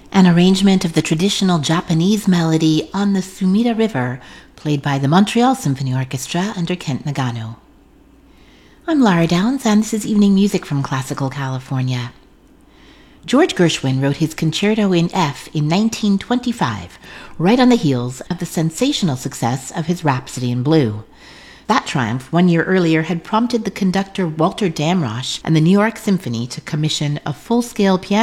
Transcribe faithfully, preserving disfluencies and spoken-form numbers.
an arrangement of the traditional Japanese melody On the Sumida River, played by the Montreal Symphony Orchestra under Kent Nagano. I'm Lara Downs, and this is Evening Music from Classical California. George Gershwin wrote his Concerto in F in nineteen twenty-five, right on the heels of the sensational success of his Rhapsody in Blue. That triumph one year earlier had prompted the conductor Walter Damrosch and the New York Symphony to commission a full-scale piano